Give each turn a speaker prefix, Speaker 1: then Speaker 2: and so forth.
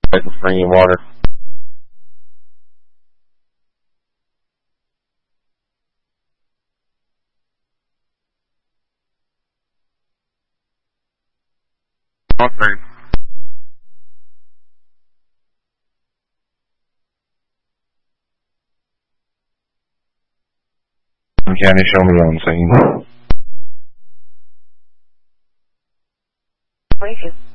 Speaker 1: I can bring you water. Okay. Can you show me on scene?
Speaker 2: Wait.